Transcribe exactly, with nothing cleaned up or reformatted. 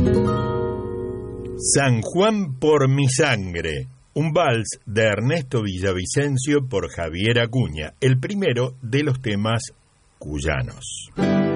San Juan por mi sangre, un vals de Ernesto Villavicencio por Javier Acuña, el primero de los temas cuyanos.